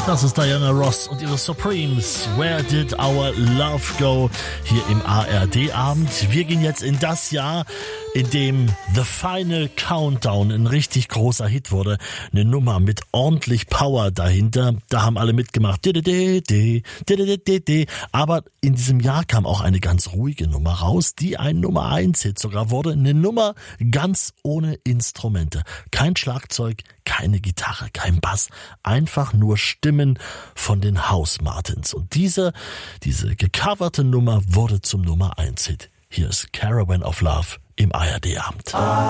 Das ist Diana Ross und ihre Supremes. Where did our love go? Hier im ARD-Abend. Wir gehen jetzt in das Jahr, in dem The Final Countdown ein richtig großer Hit wurde. Eine Nummer mit ordentlich Power dahinter. Da haben alle mitgemacht. Aber in diesem Jahr kam auch eine ganz ruhige Nummer raus, die ein Nummer 1 Hit sogar wurde. Eine Nummer ganz ohne Instrumente. Kein Schlagzeug, keine Gitarre, kein Bass. Einfach nur Stimmen von den House Martins. Und diese gecoverte Nummer wurde zum Nummer 1 Hit. Hier ist Caravan of Love im ARD-Abend.